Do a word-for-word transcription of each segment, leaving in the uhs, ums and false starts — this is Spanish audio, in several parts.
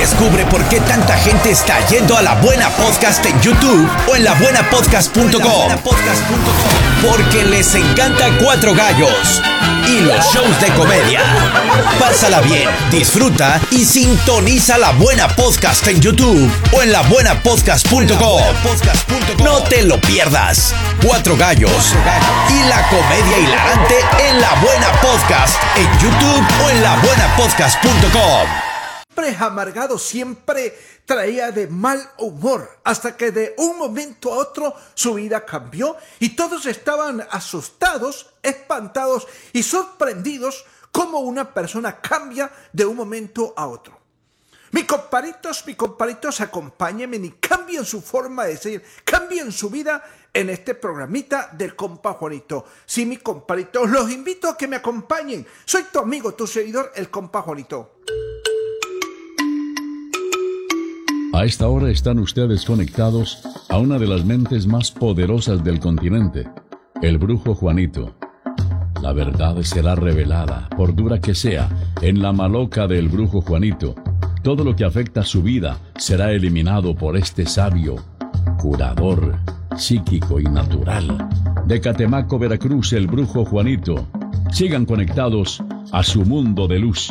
Descubre por qué tanta gente está yendo a La Buena Podcast en YouTube o en la buena podcast punto com. Porque les encanta Cuatro Gallos y los shows de comedia. Pásala bien, disfruta y sintoniza La Buena Podcast en YouTube o en la buena podcast punto com. No te lo pierdas. Cuatro Gallos y la comedia hilarante en La Buena Podcast en YouTube o en la buena podcast punto com. Amargado, siempre traía de mal humor, hasta que de un momento a otro su vida cambió y todos estaban asustados, espantados y sorprendidos cómo una persona cambia de un momento a otro. Mis comparitos, mis comparitos, acompáñenme y cambien su forma de ser, cambien su vida en este programita del compa Juanito. Sí, mis comparitos, los invito a que me acompañen. Soy tu amigo, tu seguidor, el compa Juanito. A esta hora están ustedes conectados a una de las mentes más poderosas del continente, el brujo Juanito. La verdad será revelada, por dura que sea, en la maloca del brujo Juanito. Todo lo que afecta su vida será eliminado por este sabio, curador, psíquico y natural. De Catemaco, Veracruz, el brujo Juanito. Sigan conectados a su mundo de luz.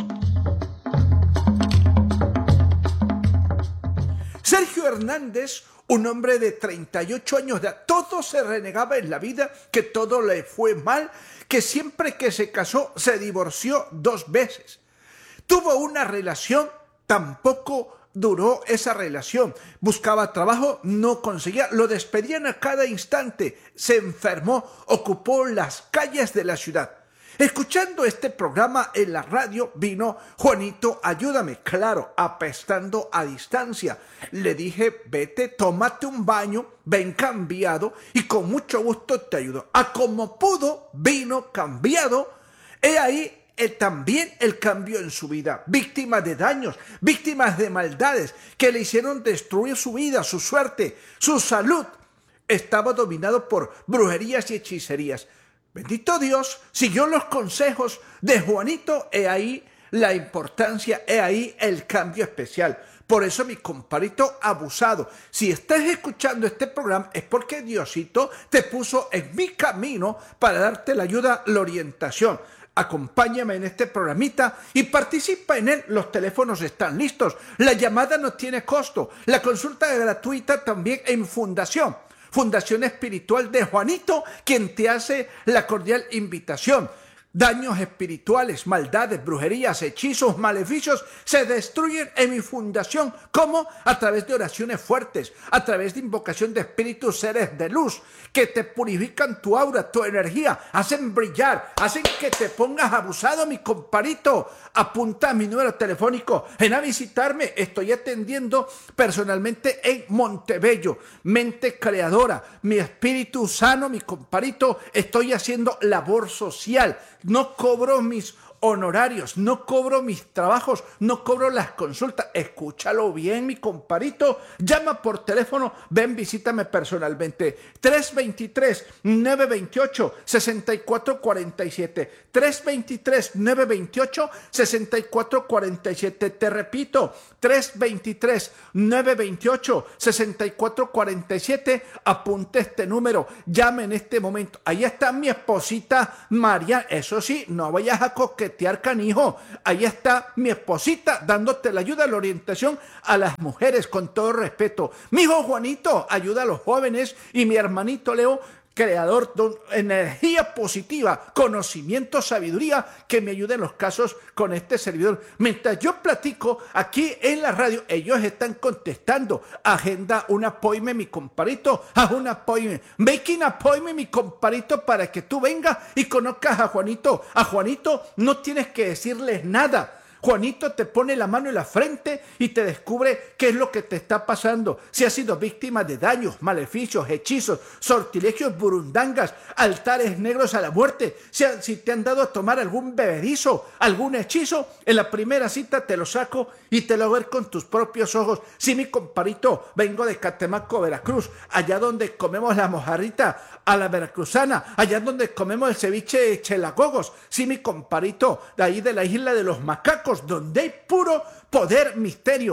Sergio Hernández, un hombre de treinta y ocho años de edad, todo se renegaba en la vida, que todo le fue mal, que siempre que se casó se divorció dos veces. Tuvo una relación, tampoco duró esa relación. Buscaba trabajo, no conseguía, lo despedían a cada instante, se enfermó, ocupó las calles de la ciudad. Escuchando este programa en la radio vino Juanito, ayúdame, claro, apestando a distancia. Le dije, vete, tómate un baño, ven cambiado y con mucho gusto te ayudo. A como pudo, vino cambiado. He ahí eh, también el cambio en su vida. Víctimas de daños, víctimas de maldades que le hicieron destruir su vida, su suerte, su salud. Estaba dominado por brujerías y hechicerías. Bendito Dios, siguió los consejos de Juanito, he ahí la importancia, he ahí el cambio especial. Por eso, mi comparito abusado, si estás escuchando este programa es porque Diosito te puso en mi camino para darte la ayuda, la orientación. Acompáñame en este programita y participa en él. Los teléfonos están listos, la llamada no tiene costo, la consulta es gratuita también en Fundación. Fundación Espiritual de Juanito, quien te hace la cordial invitación. Daños espirituales, maldades, brujerías, hechizos, maleficios se destruyen en mi fundación. ¿Cómo? A través de oraciones fuertes, a través de invocación de espíritus, seres de luz, que te purifican tu aura, tu energía, hacen brillar, hacen que te pongas abusado, mi comparito. Apunta a mi número telefónico, ven a visitarme, estoy atendiendo personalmente en Montebello. Mente creadora, mi espíritu sano, mi comparito, estoy haciendo labor social. No cobro mis honorarios, no cobro mis trabajos, no cobro las consultas. Escúchalo bien, mi comparito. Llama por teléfono, ven, visítame personalmente. tres dos tres, nueve dos ocho, seis cuatro cuatro siete. tres dos tres, nueve dos ocho, seis cuatro cuatro siete. Te repito, tres dos tres, nueve dos ocho, seis cuatro cuatro siete. Apunte este número, llame en este momento. Ahí está mi esposita María. Eso sí, no vayas a coquetear, canijo. Ahí está mi esposita dándote la ayuda, la orientación a las mujeres con todo respeto. Mi hijo Juanito ayuda a los jóvenes y mi hermanito Leo, creador de energía positiva, conocimiento, sabiduría, que me ayude en los casos con este servidor. Mientras yo platico aquí en la radio, ellos están contestando. Agenda un appointment, mi comparito, haz un appointment, making appointment, mi comparito, para que tú vengas y conozcas a Juanito. A Juanito no tienes que decirles nada. Juanito te pone la mano en la frente y te descubre qué es lo que te está pasando. Si has sido víctima de daños, maleficios, hechizos, sortilegios, burundangas, altares negros a la muerte, si, si te han dado a tomar algún bebedizo, algún hechizo, en la primera cita te lo saco y te lo voy a ver con tus propios ojos. Sí, mi comparito, vengo de Catemaco, Veracruz, allá donde comemos la mojarrita a la veracruzana, allá donde comemos el ceviche de chelagogos. Sí, mi comparito, de ahí de la isla de los macacos, donde hay puro poder, misterio.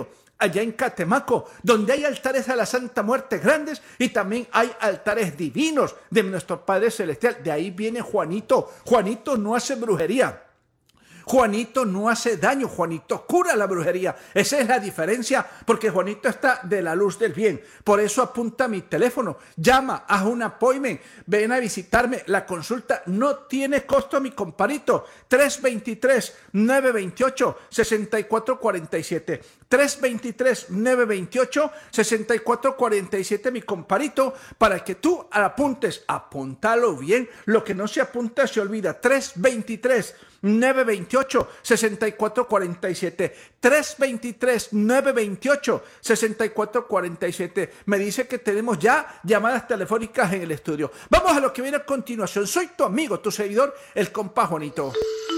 allá en Catemaco, donde hay altares a la Santa Muerte grandes y también hay altares divinos de nuestro Padre Celestial. De ahí viene Juanito. Juanito no hace brujería. Juanito no hace daño, Juanito cura la brujería. Esa es la diferencia, porque Juanito está de la luz del bien. Por eso apunta mi teléfono, llama, haz un appointment, ven a visitarme. La consulta no tiene costo, mi comparito. tres dos tres, nueve dos ocho, seis cuatro cuatro siete. tres dos tres, nueve dos ocho, seis cuatro cuatro siete, mi comparito, para que tú apuntes. Apúntalo bien. Lo que no se apunta se olvida. tres dos tres, nueve dos ocho, seis cuatro cuatro siete. tres dos tres, nueve dos ocho, seis cuatro cuatro siete. Me dice que tenemos ya llamadas telefónicas en el estudio. Vamos a lo que viene a continuación. Soy tu amigo, tu seguidor, el compa Juanito.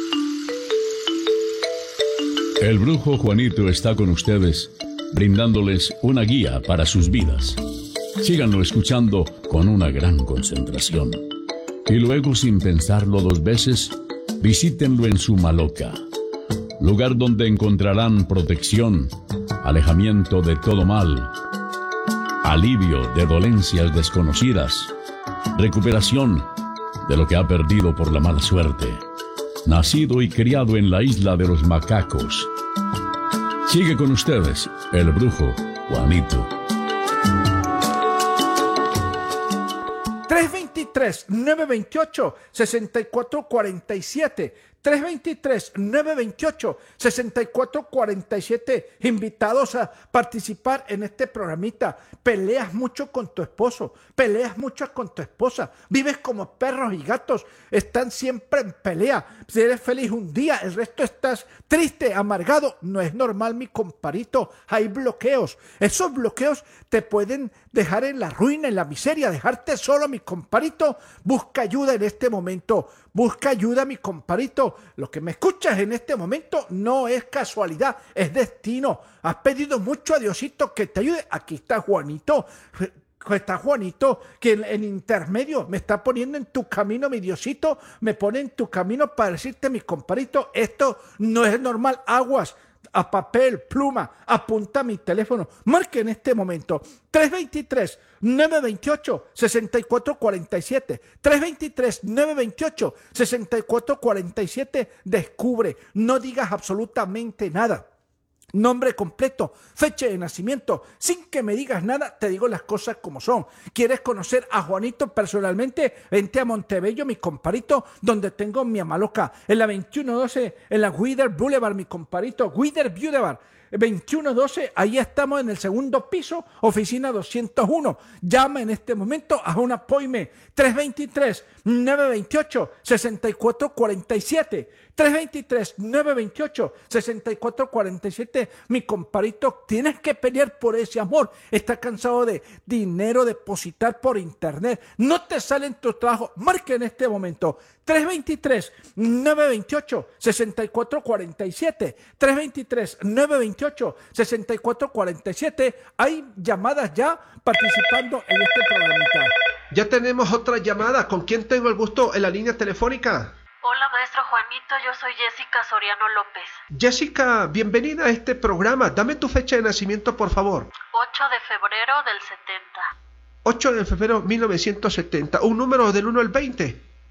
El brujo Juanito está con ustedes, brindándoles una guía para sus vidas. Síganlo escuchando con una gran concentración. Y luego, sin pensarlo dos veces, visítenlo en Sumaloca, lugar donde encontrarán protección, alejamiento de todo mal, alivio de dolencias desconocidas, recuperación de lo que ha perdido por la mala suerte. Nacido y criado en la isla de los macacos. Sigue con ustedes el brujo Juanito. tres dos tres, nueve dos ocho, seis cuatro cuatro siete. tres dos tres, nueve dos ocho, seis cuatro cuatro siete. Invitados a participar en este programita. Peleas mucho con tu esposo, peleas mucho con tu esposa, vives como perros y gatos, están siempre en pelea. Si eres feliz un día, el resto estás triste, amargado. No es normal, mi comparito. Hay bloqueos. Esos bloqueos te pueden dejar en la ruina, en la miseria, dejarte solo, mi comparito. Busca ayuda en este momento. Busca ayuda, mi comparito. Lo que me escuchas en este momento no es casualidad, es destino. Has pedido mucho a Diosito que te ayude. Aquí está Juanito. Está Juanito, que en, en intermedio me está poniendo en tu camino, mi Diosito. Me pone en tu camino para decirte, mi comparito, esto no es normal. Aguas. A papel, pluma, apunta mi teléfono. Marque en este momento tres dos tres, nueve dos ocho, seis cuatro cuatro siete. tres dos tres, nueve dos ocho, seis cuatro cuatro siete. Descubre, no digas absolutamente nada. Nombre completo, fecha de nacimiento. Sin que me digas nada, te digo las cosas como son. ¿Quieres conocer a Juanito personalmente? Vente a Montebello, mi comparito, donde tengo mi amaloca. En la veintiuno doce, en la Wither Boulevard, mi comparito. Wither Boulevard. veintiuno doce, ahí estamos en el segundo piso, oficina doscientos uno. Llama en este momento a un appointment. tres dos tres, nueve dos ocho, seis cuatro cuatro siete. tres dos tres, nueve dos ocho, seis cuatro cuatro siete. Mi comparito, tienes que pelear por ese amor. Estás cansado de dinero depositar por internet. No te salen tus trabajos. Marca en este momento tres dos tres, nueve dos ocho, seis cuatro cuatro siete. tres dos tres, nueve dos ocho, seis cuatro cuatro siete. Hay llamadas ya participando en este programita. Ya tenemos otra llamada. ¿Con quién tengo el gusto en la línea telefónica? Hola, maestro Juanito, yo soy Jessica Soriano López. Jessica, bienvenida a este programa. Dame tu fecha de nacimiento, por favor. ocho de febrero del setenta. ocho de febrero de mil novecientos setenta. Un número del uno al veinte.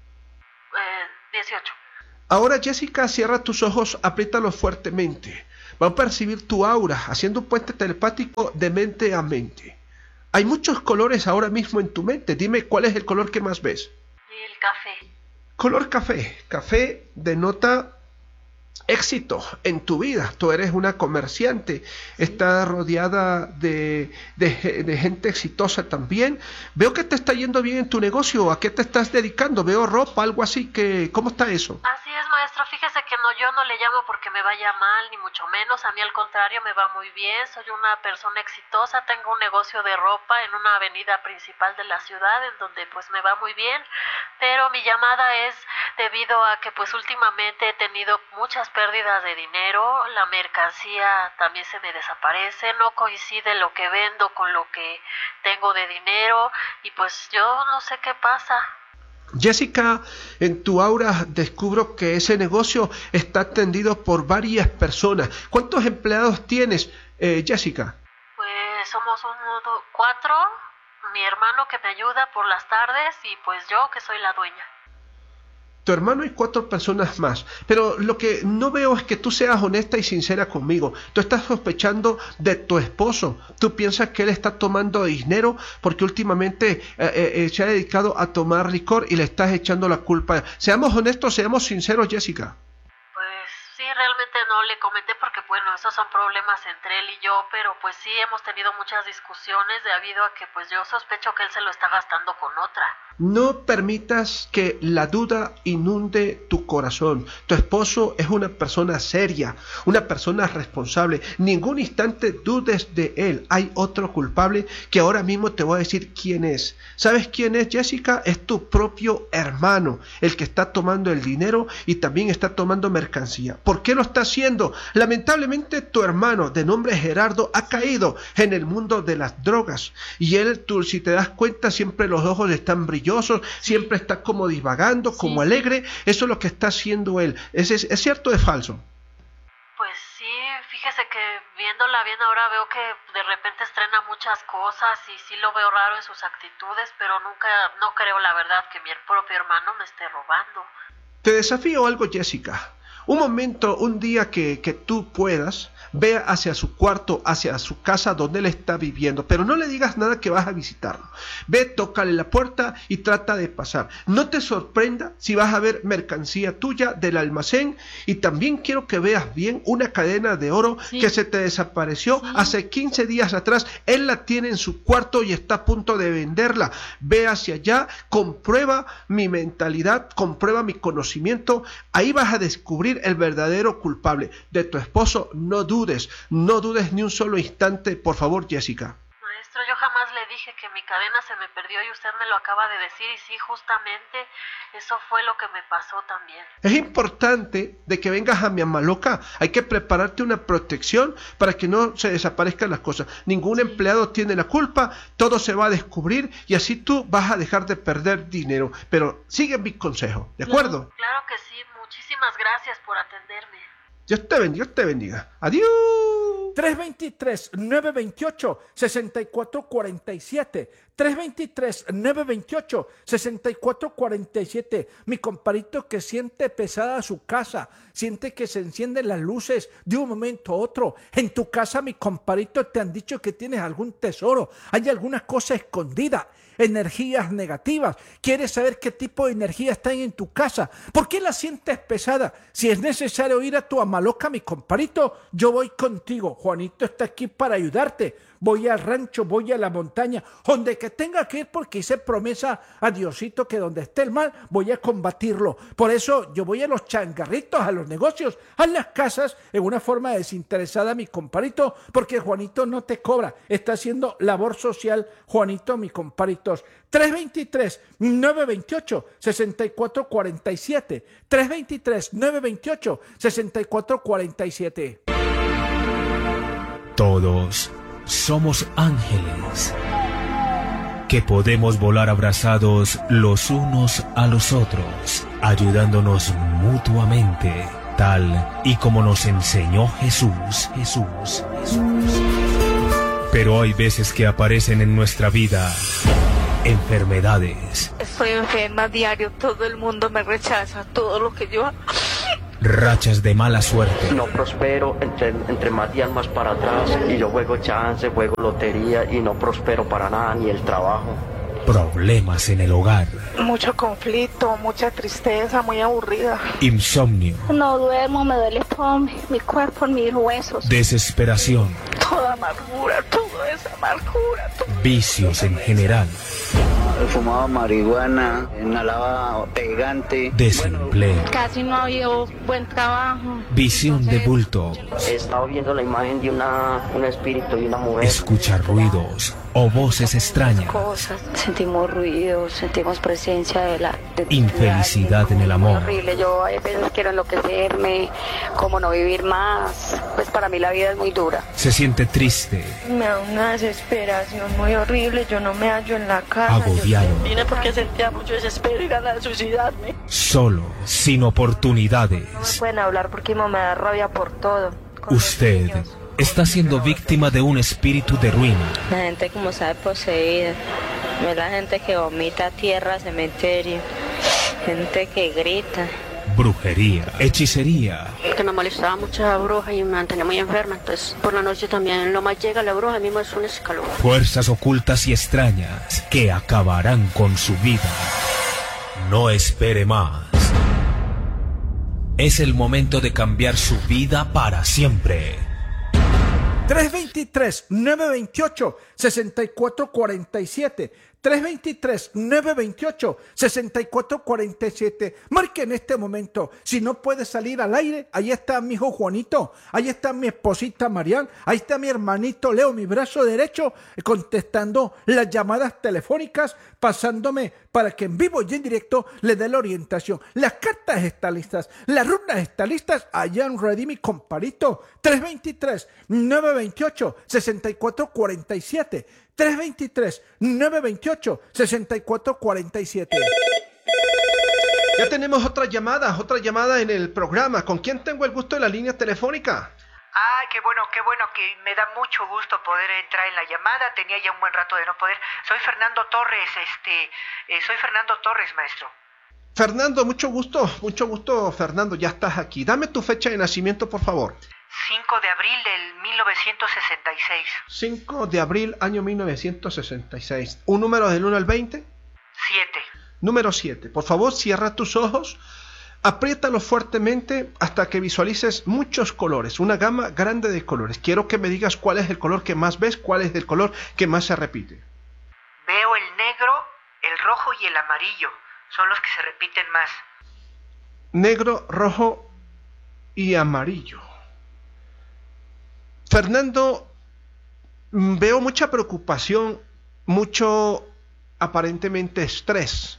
Eh, dieciocho. Ahora, Jessica, cierra tus ojos, apriétalos fuertemente. Va a percibir tu aura, haciendo un puente telepático de mente a mente. Hay muchos colores ahora mismo en tu mente. Dime, ¿cuál es el color que más ves? El café. Color café. Café denota éxito en tu vida. Tú eres una comerciante, estás rodeada de, de, de gente exitosa también. Veo que te está yendo bien en tu negocio. ¿A qué te estás dedicando? Veo ropa, algo así. Que, ¿cómo está eso? Así es, maestro. Fíjese que no, yo no le llamo porque me vaya mal, ni mucho menos. A mí, al contrario, me va muy bien. Soy una persona exitosa. Tengo un negocio de ropa en una avenida principal de la ciudad, en donde pues me va muy bien. Pero mi llamada es debido a que pues últimamente he tenido muchas pérdidas de dinero. La mercancía también se me desaparece. No coincide lo que vendo con lo que tengo de dinero. Y pues yo no sé qué pasa. Jessica, en tu aura descubro que ese negocio está atendido por varias personas. ¿Cuántos empleados tienes, eh, Jessica? Pues somos uno, dos, cuatro, mi hermano que me ayuda por las tardes y pues yo que soy la dueña. Tu hermano y cuatro personas más. Pero lo que no veo es que tú seas honesta y sincera conmigo. Tú estás sospechando de tu esposo. Tú piensas que él está tomando dinero porque últimamente eh, eh, se ha dedicado a tomar licor y le estás echando la culpa. Seamos honestos, seamos sinceros, Jessica. Pues sí, realmente no le comenté porque bueno, esos son problemas entre él y yo, pero pues sí hemos tenido muchas discusiones debido a que pues yo sospecho que él se lo está gastando con otra. No permitas que la duda inunde tu corazón. Tu esposo es una persona seria, una persona responsable. Ningún instante dudes de él. Hay otro culpable que ahora mismo te voy a decir quién es. ¿Sabes quién es, Jessica? Es tu propio hermano, el que está tomando el dinero y también está tomando mercancía. ¿Por qué lo está haciendo? Lamentablemente tu hermano, de nombre Gerardo, ha caído en el mundo de las drogas. Y él, tú, si te das cuenta, siempre los ojos están brillando. Siempre está como divagando, sí, como alegre. Eso es lo que está haciendo él. ¿Es, es, ¿Es cierto o es falso? Pues sí, fíjese que viéndola bien ahora veo que de repente estrena muchas cosas y sí lo veo raro en sus actitudes, pero nunca, no creo la verdad que mi propio hermano me esté robando. Te desafío algo, Jessica. Un momento, un día que, que tú puedas, ve hacia su cuarto, hacia su casa donde él está viviendo, pero no le digas nada que vas a visitarlo. Ve, tócale la puerta y trata de pasar. No te sorprenda si vas a ver mercancía tuya del almacén, y también quiero que veas bien una cadena de oro, sí, que se te desapareció, sí, hace quince días atrás. Él la tiene en su cuarto y está a punto de venderla. Ve hacia allá, comprueba mi mentalidad, comprueba mi conocimiento. Ahí vas a descubrir el verdadero culpable. De tu esposo no dudes, no dudes ni un solo instante, por favor, Jessica. Maestro, yo jamás le dije que mi cadena se me perdió y usted me lo acaba de decir, y sí, justamente eso fue lo que me pasó también. Es importante de que vengas a mi Amaloca. Hay que prepararte una protección para que no se desaparezcan las cosas. Ningún, sí, empleado tiene la culpa, todo se va a descubrir y así tú vas a dejar de perder dinero. Pero sigue mi consejo, ¿de acuerdo? Claro, claro que sí, muchísimas gracias por atenderme. Dios te bendiga, Dios te bendiga. Adiós. tres dos tres, nueve dos ocho, seis cuatro cuatro siete. tres dos tres, nueve dos ocho, seis cuatro cuatro siete. Mi compadrito que siente pesada su casa, siente que se encienden las luces de un momento a otro. En tu casa, mi compadrito, te han dicho que tienes algún tesoro, hay alguna cosa escondida, energías negativas. ¿Quieres saber qué tipo de energía están en tu casa? ¿Por qué la sientes pesada? Si es necesario ir a tu Amaloca, mi compadrito, yo voy contigo. Juanito está aquí para ayudarte. Voy al rancho, voy a la montaña, donde que tenga que ir, porque hice promesa a Diosito que donde esté el mal voy a combatirlo. Por eso yo voy a los changarritos, a los negocios, a las casas, en una forma desinteresada, mi compadrito, porque Juanito no te cobra, está haciendo labor social, Juanito, mi compadritos. tres dos tres, nueve dos ocho, seis cuatro cuatro siete. tres dos tres, nueve dos ocho, seis cuatro cuatro siete. Todos somos ángeles que podemos volar abrazados los unos a los otros, ayudándonos mutuamente, tal y como nos enseñó Jesús, Jesús, Jesús. Pero hay veces que aparecen en nuestra vida enfermedades. Estoy enferma a diario, todo el mundo me rechaza, todo lo que yo hago. Rachas de mala suerte. No prospero, entre, entre más días más para atrás, y yo juego chance, juego lotería y no prospero para nada, ni el trabajo. Problemas en el hogar. Mucho conflicto, mucha tristeza, muy aburrida. Insomnio. No duermo, me duele todo mi, mi cuerpo, mis huesos. Desesperación. Toda amargura, toda esa amargura. Todo. Vicios en general. Fumaba marihuana, inhalaba pegante. Desempleo. Casi no ha habido buen trabajo. Visión Entonces, de bulto. He estado viendo la imagen de una, un espíritu y una mujer. Escuchar ruidos o voces extrañas. Cosas. Sentimos ruidos, sentimos presencia de la... De, Infelicidad de en el amor. Horrible, yo a veces quiero enloquecerme, como no vivir más. Pues para mí la vida es muy dura. Se siente triste. Me da una desesperación muy horrible, yo no me hallo en la casa. Agotado. cotidiano. Vine porque sentía mucho desespero y ganas de suicidarme. Solo, sin oportunidades. No me pueden hablar porque me da rabia por todo. Usted está siendo víctima de un espíritu de ruina. La gente como sabe poseída. Ve la gente que vomita tierra, cementerio. Gente que grita. Brujería, hechicería. Que me molestaba mucho la bruja y me mantenía muy enferma. Entonces, por la noche también, lo más llega la bruja, a mí me es un escalofrío. Fuerzas ocultas y extrañas que acabarán con su vida. No espere más. Es el momento de cambiar su vida para siempre. tres dos tres, nueve dos ocho, seis cuatro cuatro siete. tres dos tres, nueve dos ocho, seis cuatro cuatro siete. Marque en este momento. Si no puede salir al aire, ahí está mi hijo Juanito, ahí está mi esposita Marian, ahí está mi hermanito Leo, mi brazo derecho, contestando las llamadas telefónicas, pasándome para que en vivo y en directo le dé la orientación. Las cartas están listas, las runas están listas, allá en Ready mi comparito. tres dos tres, nueve dos ocho, seis cuatro cuatro siete. tres dos tres, nueve dos ocho, seis cuatro cuatro siete. Ya tenemos otra llamada, otra llamada en el programa. ¿Con quién tengo el gusto de la línea telefónica? Ay, qué bueno, qué bueno, que me da mucho gusto poder entrar en la llamada. Tenía ya un buen rato de no poder. Soy Fernando Torres, este, eh, soy Fernando Torres, maestro. Fernando, mucho gusto, mucho gusto, Fernando, ya estás aquí. Dame tu fecha de nacimiento, por favor. cinco de abril del mil novecientos sesenta y seis. cinco de abril, año mil novecientos sesenta y seis. ¿Un número del uno al veinte? siete. Número siete. Por favor, cierra tus ojos, apriétalos fuertemente hasta que visualices muchos colores, una gama grande de colores. Quiero que me digas cuál es el color que más ves, cuál es el color que más se repite. Veo el negro, el rojo y el amarillo. Son los que se repiten más. Negro, rojo y amarillo. Fernando, veo mucha preocupación, mucho aparentemente estrés,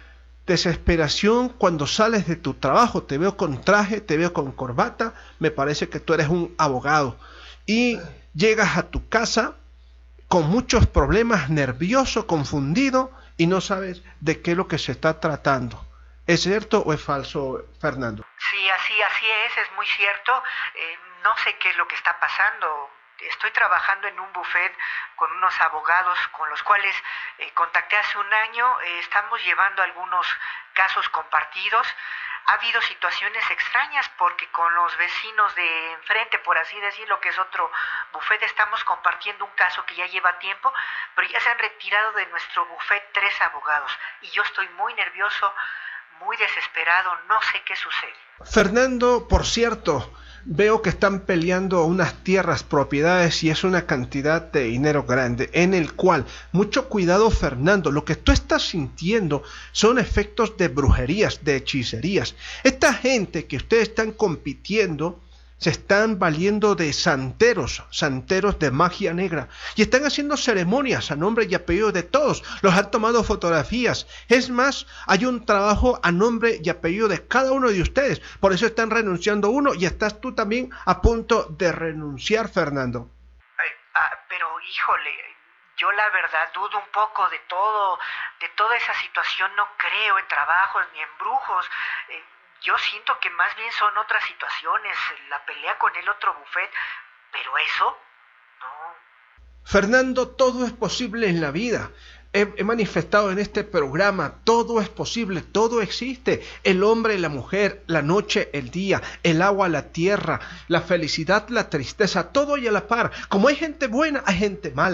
desesperación cuando sales de tu trabajo. Te veo con traje, te veo con corbata, me parece que tú eres un abogado y llegas a tu casa con muchos problemas, nervioso, confundido y no sabes de qué es lo que se está tratando. ¿Es cierto o es falso, Fernando? Sí, así, así es, es muy cierto. Eh, no sé qué es lo que está pasando. Estoy trabajando en un buffet con unos abogados con los cuales eh, contacté hace un año. Eh, estamos llevando algunos casos compartidos. Ha habido situaciones extrañas porque con los vecinos de enfrente, por así decirlo, que es otro buffet, estamos compartiendo un caso que ya lleva tiempo, pero ya se han retirado de nuestro buffet tres abogados y yo estoy muy nervioso, muy desesperado, no sé qué sucede. Fernando, por cierto, veo que están peleando unas tierras, propiedades, y es una cantidad de dinero grande, en el cual, mucho cuidado, Fernando, lo que tú estás sintiendo son efectos de brujerías, de hechicerías. Esta gente que ustedes están compitiendo se están valiendo de santeros, santeros de magia negra, y están haciendo ceremonias a nombre y apellido de todos. Los han tomado fotografías. Es más, hay un trabajo a nombre y apellido de cada uno de ustedes. Por eso están renunciando uno, y estás tú también a punto de renunciar, Fernando. Ay, ah, pero híjole, yo la verdad dudo un poco de todo, de toda esa situación. No creo en trabajos ni en brujos. Eh, Yo siento que más bien son otras situaciones, la pelea con el otro buffet, pero eso, no. Fernando, todo es posible en la vida. He, he manifestado en este programa, todo es posible, todo existe. El hombre, la mujer, la noche, el día, el agua, la tierra, la felicidad, la tristeza, todo y a la par. Como hay gente buena, hay gente mala.